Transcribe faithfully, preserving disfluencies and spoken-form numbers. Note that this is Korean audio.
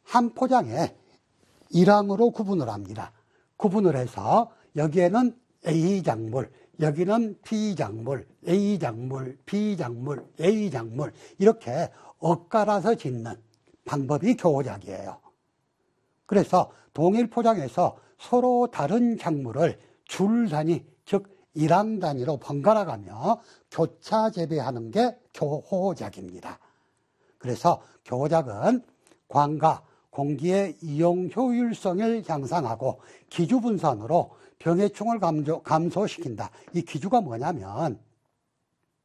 한 포장에 일 항으로 구분을 합니다. 구분을 해서 여기에는 A작물, 여기는 B작물, A작물, B작물, A작물 이렇게 엇갈아서 짓는 방법이 교호작이에요. 그래서 동일 포장에서 서로 다른 작물을 줄 단위, 즉 일 항 단위로 번갈아 가며 교차 재배하는 게 교호작입니다. 그래서 교호작은 광과 공기의 이용 효율성을 향상하고 기주 분산으로 병해충을 감소, 감소시킨다. 이 기주가 뭐냐면